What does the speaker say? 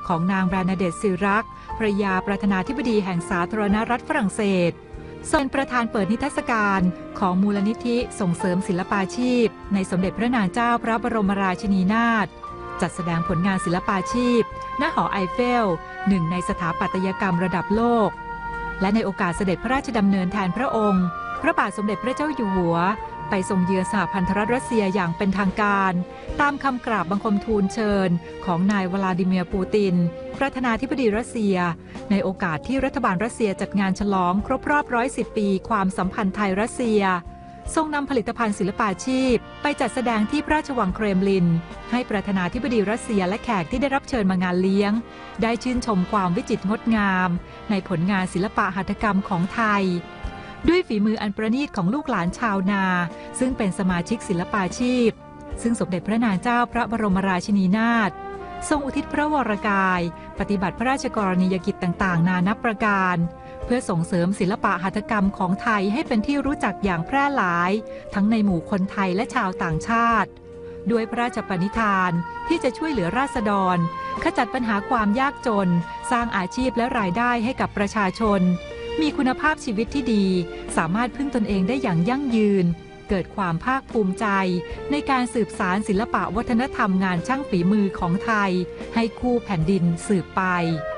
ของนางแบรนาเดตซิรักภรรยาประธานาธิบดีแห่งสาธารณรัฐฝรั่งเศสส่วนประธานเปิดนิทรรศการของมูลนิธิส่งเสริมศิลปาชีพในสมเด็จพระนางเจ้าพระบรมราชินีนาถจัดแสดงผลงานศิลปาชีพณหอไอเฟลหนึ่งในสถาปัตยกรรมระดับโลกและในโอกาสเสด็จพระราชดำเนินแทนพระองค์พระบาทสมเด็จพระเจ้าอยู่หัวไปทรงเยือนสหพันธรัฐรัสเซียอย่างเป็นทางการตามคำกราบบังคมทูลเชิญของนายวลาดิเมียร์ปูตินประธานาธิบดีรัสเซียในโอกาสที่รัฐบาลรัสเซียจัดงานฉลองครบรอบ110 ปีความสัมพันธ์ไทยรัสเซียทรงนำผลิตภัณฑ์ศิลปาชีพไปจัดแสดงที่พระราชวังเครมลินให้ประธานาธิบดีรัสเซียและแขกที่ได้รับเชิญมางานเลี้ยงได้ชื่นชมความวิจิตรงดงามในผลงานศิลปะหัตถกรรมของไทยด้วยฝีมืออันประณีตของลูกหลานชาวนาซึ่งเป็นสมาชิกศิลปาชีพซึ่งสมเด็จพระนางเจ้าพระบรมราชินีนาถทรงอุทิศพระวรกายปฏิบัติพระราชกรณียกิจต่างๆนานับประการเพื่อส่งเสริมศิลปะหัตถกรรมของไทยให้เป็นที่รู้จักอย่างแพร่หลายทั้งในหมู่คนไทยและชาวต่างชาติด้วยพระราชปณิธานที่จะช่วยเหลือราษฎรขจัดปัญหาความยากจนสร้างอาชีพและรายได้ให้กับประชาชนมีคุณภาพชีวิตที่ดีสามารถพึ่งตนเองได้อย่างยั่งยืนเกิดความภาคภูมิใจในการสืบสานศิลปะวัฒนธรรมงานช่างฝีมือของไทยให้คู่แผ่นดินสืบไป